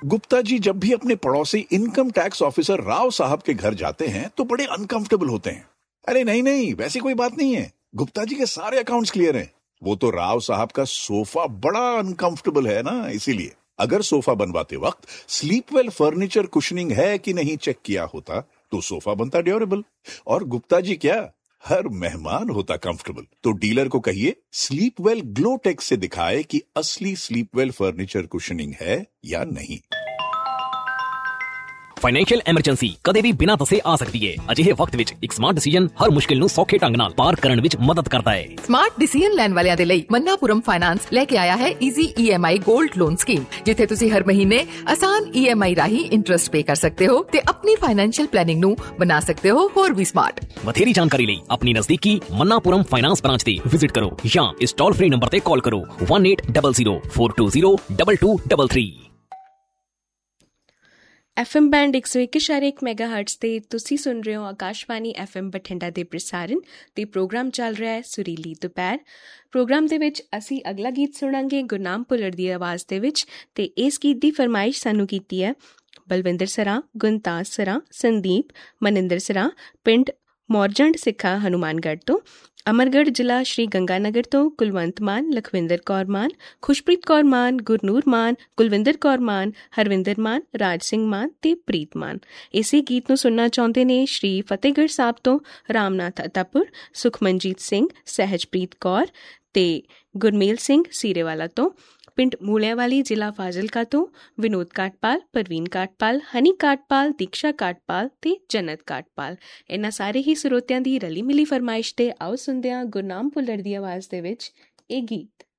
गुप्ता जी जब भी अपने पड़ोसी इनकम टैक्स ऑफिसर राव साहब के घर जाते हैं तो बड़े अनकंफर्टेबल होते हैं। अरे नहीं नहीं, वैसी कोई बात नहीं है, गुप्ता जी के सारे अकाउंट्स क्लियर हैं। वो तो राव साहब का सोफा बड़ा अनकंफर्टेबल है ना, इसीलिए। अगर सोफा बनवाते वक्त स्लीपवेल फर्नीचर कुशनिंग है कि नहीं चेक किया होता तो सोफा बनता ड्यूरेबल, और गुप्ता जी क्या, हर मेहमान होता कंफर्टेबल। तो डीलर को कहिए स्लीपवेल ग्लोटेक से दिखाए कि असली स्लीपवेल फर्नीचर कुशनिंग है या नहीं। ਫਾਈਨੈਂਸ਼ੀਅਲ ਐਮਰਜੈਂਸੀ ਕਦੇ ਵੀ ਬਿਨਾਂ ਦੱਸੇ ਆ ਸਕਦੀ ਹੈ। ਅਜਿਹੇ ਵਕਤ ਵਿੱਚ ਇੱਕ ਸਮਾਰਟ ਡਿਸੀਜਨ ਹਰ ਮੁਸ਼ਕਿਲ ਨੂੰ ਸੌਖੇ ਢੰਗ ਨਾਲ ਪਾਰ ਕਰਨ ਵਿੱਚ ਮਦਦ ਕਰਦਾ ਹੈ। ਸਮਾਰਟ ਡਿਸੀਜਨ ਲੈਣ ਵਾਲਿਆਂ ਦੇ ਲਈ ਮन्नापुरम ਫਾਈਨਾਂਸ ਲੈ ਕੇ ਆਇਆ ਹੈ easy EMI gold loan scheme, ਜਿੱਥੇ ਤੁਸੀਂ ਹਰ ਮਹੀਨੇ ਆਸਾਨ EMI ਰਾਹੀਂ ਇੰਟਰਸਟ ਪੇ ਕਰ ਸਕਦੇ ਹੋ ਤੇ ਆਪਣੀ ਫਾਈਨੈਂਸ਼ੀਅਲ ਪਲੈਨਿੰਗ ਨੂੰ ਬਣਾ ਸਕਦੇ ਹੋ ਹੋਰ ਵੀ ਸਮਾਰਟ। ਵਧੇਰੀ ਜਾਣਕਾਰੀ ਲਈ ਆਪਣੀ ਨਜ਼ਦੀਕੀ मन्नापुरम ਫਾਈਨਾਂਸ ਬ੍ਰਾਂਚ ਤੇ ਵਿਜ਼ਿਟ ਕਰੋ ਜਾਂ ਇਸ ਟੋਲ ਫ੍ਰੀ ਨੰਬਰ ਤੇ ਕਾਲ ਕਰੋ 180042022233। FM ਬੈਂਡ 101.1 ਮੈਗਾਹਰਟਜ਼ ਤੇ ਤੁਸੀਂ ਸੁਣ ਰਹੇ ਹੋ ਆਕਾਸ਼ਵਾਣੀ FM ਬਠਿੰਡਾ ਦੇ ਪ੍ਰਸਾਰਣ ਤੇ ਪ੍ਰੋਗਰਾਮ ਚੱਲ ਰਿਹਾ ਹੈ ਸੁਰੀਲੀ ਦੁਪਹਿਰ। ਪ੍ਰੋਗਰਾਮ ਦੇ ਵਿੱਚ ਅਸੀਂ ਅਗਲਾ ਗੀਤ ਸੁਣਾਂਗੇ ਗੁਰਨਾਮ ਭੁੱਲਰ ਦੀ ਆਵਾਜ਼ ਦੇ ਵਿੱਚ, ਤੇ ਇਸ ਗੀਤ ਦੀ ਫਰਮਾਇਸ਼ ਸਾਨੂੰ ਕੀਤੀ ਹੈ ਬਲਵਿੰਦਰ ਸਰਾਂ, ਗੁਣਤਾਜ ਸਰਾਂ, ਸੰਦੀਪ, ਮਨਿੰਦਰ ਸਰਾਂ, ਪਿੰਡ ਮੌਰਜੰਡ ਸਿੱਖਾ ਹਨੂਮਾਨਗੜ੍ਹ ਤੋਂ, ਅਮਰਗੜ੍ਹ ਜ਼ਿਲ੍ਹਾ ਸ਼੍ਰੀ ਗੰਗਾਨਗਰ ਤੋਂ ਕੁਲਵੰਤ ਮਾਨ, ਲਖਵਿੰਦਰ ਕੌਰ ਮਾਨ, ਖੁਸ਼ਪ੍ਰੀਤ ਕੌਰ ਮਾਨ, ਗੁਰਨੂਰ ਮਾਨ, ਕੁਲਵਿੰਦਰ ਕੌਰ ਮਾਨ, ਹਰਵਿੰਦਰ ਮਾਨ, ਰਾਜ ਸਿੰਘ ਮਾਨ ਤੇ ਪ੍ਰੀਤ ਮਾਨ। ਇਸੇ ਗੀਤ ਨੂੰ ਸੁਣਨਾ ਚਾਹੁੰਦੇ ਨੇ ਸ਼੍ਰੀ ਫਤਿਹਗੜ੍ਹ ਸਾਹਿਬ ਤੋਂ ਰਾਮਨਾਥ ਅਤਾਪੁਰ, ਸੁਖਮਨਜੀਤ ਸਿੰਘ, ਸਹਿਜਪ੍ਰੀਤ ਕੌਰ ਤੇ ਗੁਰਮੇਲ ਸਿੰਘ ਸੀਰੇਵਾਲਾ ਤੋਂ, ਪਿੰਡ ਮੂਲਿਆਂਵਾਲੀ ਜ਼ਿਲ੍ਹਾ ਫਾਜ਼ਿਲਕਾ ਤੋਂ ਵਿਨੋਦ ਕਾਟਪਾਲ, ਪ੍ਰਵੀਨ ਕਾਟਪਾਲ, ਹਨੀ ਕਾਟਪਾਲ, ਦੀਕਸ਼ਾ ਕਾਟਪਾਲ ਤੇ ਜਨਤ ਕਾਟਪਾਲ। ਇਹਨਾਂ ਸਾਰੇ ਹੀ ਸਰੋਤਿਆਂ ਦੀ ਰਲੀ ਮਿਲੀ ਫਰਮਾਇਸ਼ ਤੇ ਆਓ ਸੁਣਦੇ ਹਾਂ ਗੁਰਨਾਮ ਭੁੱਲਰ ਦੀ ਆਵਾਜ਼ ਦੇ ਵਿੱਚ ਇਹ ਗੀਤ।